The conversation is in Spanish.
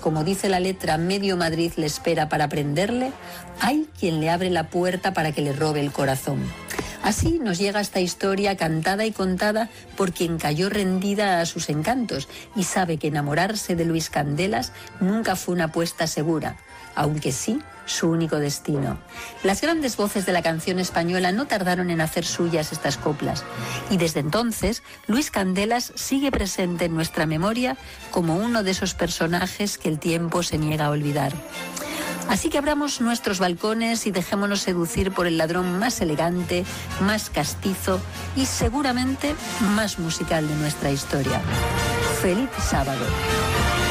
como dice la letra, medio Madrid le espera para prenderle, hay quien le abre la puerta para que le robe el corazón. Así nos llega esta historia cantada y contada por quien cayó rendida a sus encantos y sabe que enamorarse de Luis Candelas nunca fue una apuesta segura, aunque sí su único destino. Las grandes voces de la canción española no tardaron en hacer suyas estas coplas y desde entonces Luis Candelas sigue presente en nuestra memoria como uno de esos personajes que el tiempo se niega a olvidar. Así que abramos nuestros balcones y dejémonos seducir por el ladrón más elegante, más castizo y seguramente más musical de nuestra historia. ¡Feliz sábado!